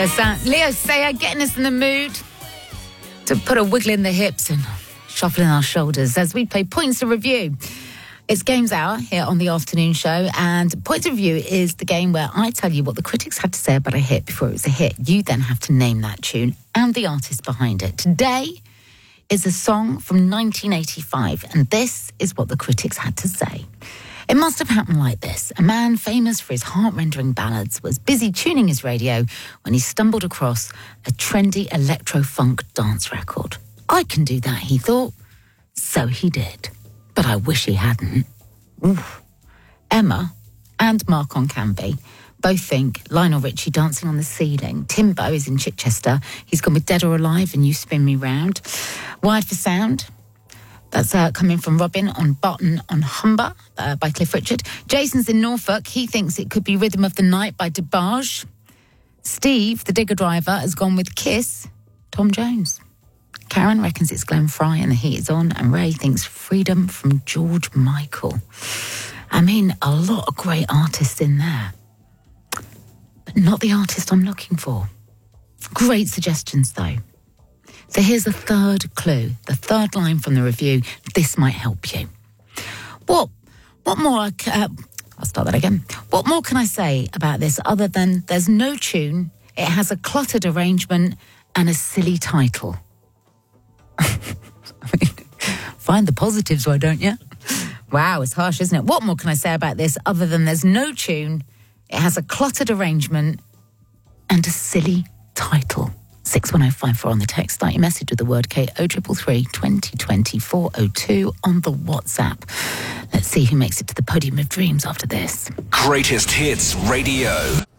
Leo Sayer getting us in the mood to put a wiggle in the hips and shuffling our shoulders as we play Points of Review. It's Games Hour here on the afternoon show, and Points of Review is the game where I tell you what the critics had to say about a hit before it was a hit. You then have to name that tune and the artist behind it. Today is a song from 1985, and this is what the critics had to say. It must have happened like this. A man famous for his heart-rending ballads was busy tuning his radio when he stumbled across a trendy electro-funk dance record. I can do that, he thought. So he did. But I wish he hadn't. Oof. Emma and Mark on Canby both think Lionel Richie Dancing on the Ceiling. Timbo is in Chichester. He's gone with Dead or Alive and You Spin Me Round. Wired for Sound. That's coming from Robin on Barton on Humber by Cliff Richard. Jason's in Norfolk. He thinks it could be Rhythm of the Night by DeBarge. Steve, the digger driver, has gone with Kiss, Tom Jones. Karen reckons it's Glenn Fry and The Heat Is On. And Ray thinks Freedom from George Michael. I mean, a lot of great artists in there. But not the artist I'm looking for. Great suggestions, though. So here's the third clue, the third line from the review. This might help you. What more? I'll start that again. What more can I say about this other than there's no tune, it has a cluttered arrangement and a silly title? I mean, find the positives, why don't you? Wow, it's harsh, isn't it? What more can I say about this other than there's no tune, it has a cluttered arrangement and a silly title? 61054 on the text. Start your message with the word K 0333 2020 402 on the WhatsApp. Let's see who makes it to the podium of dreams after this. Greatest Hits Radio.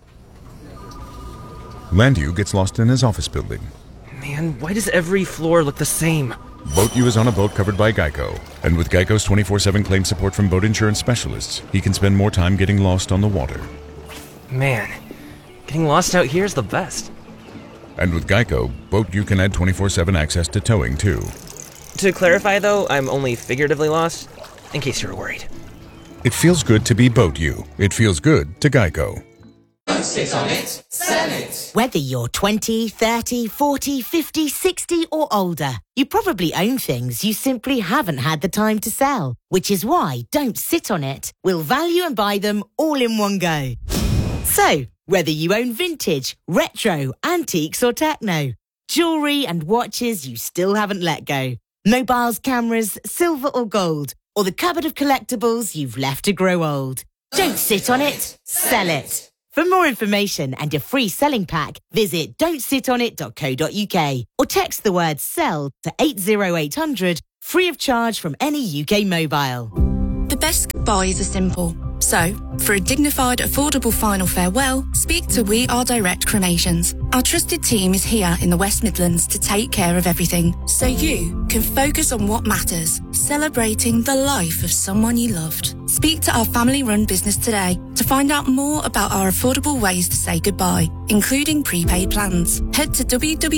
Landu gets lost in his office building. Man, why does every floor look the same? Boat U is on a boat covered by Geico. And with Geico's 24/7 claim support from boat insurance specialists, he can spend more time getting lost on the water. Man, getting lost out here is the best. And with Geico, Boat U can add 24/7 access to towing, too. To clarify, though, I'm only figuratively lost, in case you're worried. It feels good to be Boat U. It feels good to Geico. Don't sit on it, sell it. Whether you're 20, 30, 40, 50, 60 or older, you probably own things you simply haven't had the time to sell, which is why Don't Sit on It will value and buy them all in one go. So, whether you own vintage, retro, antiques or techno, jewellery and watches you still haven't let go, mobiles, cameras, silver or gold, or the cupboard of collectibles you've left to grow old. Don't sit on it, sell it. For more information and a free selling pack, visit don'tsitonit.co.uk or text the word SELL to 80800 free of charge from any UK mobile. The best goodbyes are simple. So, for a dignified, affordable final farewell, speak to We Are Direct Cremations. Our trusted team is here in the West Midlands to take care of everything, so you can focus on what matters, celebrating the life of someone you loved. Speak to our family-run business today to find out more about our affordable ways to say goodbye, including prepaid plans. Head to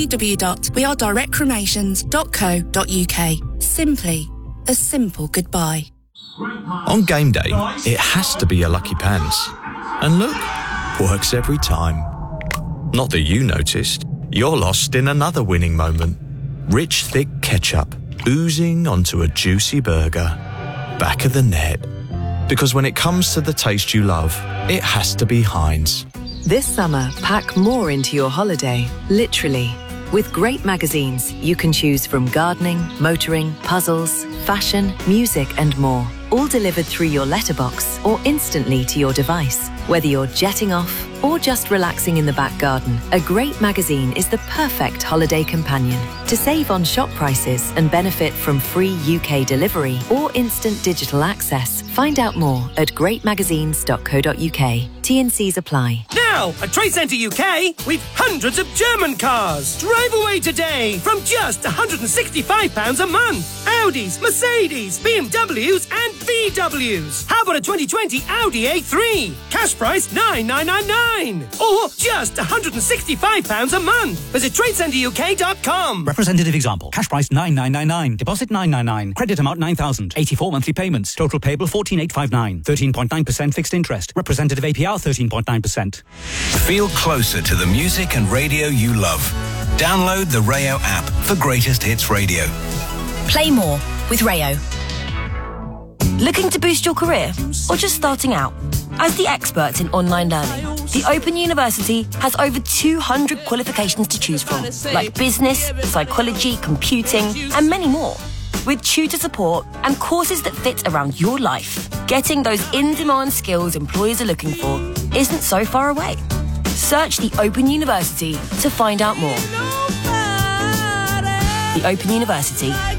www.wearedirectcremations.co.uk. Simply a simple goodbye. On game day, it has to be a Lucky Pants. And look, works every time. Not that you noticed, you're lost in another winning moment. Rich, thick ketchup oozing onto a juicy burger. Back of the net. Because when it comes to the taste you love, it has to be Heinz. This summer, pack more into your holiday, literally. With great magazines, you can choose from gardening, motoring, puzzles, fashion, music and more. All delivered through your letterbox or instantly to your device. Whether you're jetting off or just relaxing in the back garden, a great magazine is the perfect holiday companion. To save on shop prices and benefit from free UK delivery or instant digital access, find out more at greatmagazines.co.uk. T&Cs apply. Now, at Trade Centre UK, we've hundreds of German cars. Drive away today from just £165 a month. Audis, Mercedes, BMWs and VWs. How about a 2020 Audi A3? Cash price $9,999. Or just £165 a month. Visit TradeCenterUK.com. Representative example. Cash price $9,999. Deposit $999. Credit amount $9,000. 84 monthly payments. Total payable $40. 14859. 13.9% fixed interest. Representative APR 13.9%. Feel closer to the music and radio you love. Download the Rayo app for Greatest Hits Radio. Play more with Rayo. Looking to boost your career or just starting out? As the experts in online learning, the Open University has over 200 qualifications to choose from, like business, psychology, computing, and many more. With tutor support and courses that fit around your life, getting those in-demand skills employers are looking for isn't so far away. Search the Open University to find out more. The Open University